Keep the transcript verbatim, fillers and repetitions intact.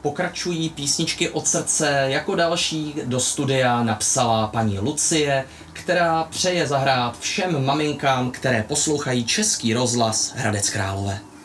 pokračují písničky od srdce. Jako další do studia napsala paní Lucie, která přeje zahrát všem maminkám, které poslouchají Český rozhlas Hradec Králové.